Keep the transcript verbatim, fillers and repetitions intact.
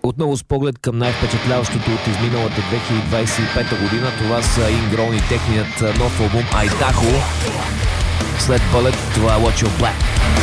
Отново с поглед към най-впечатляващото от изминалата две хиляди двадесет и пета година. Това са Ingrown и техният нов албум Idaho. След Bullet, това е Watch Your Black.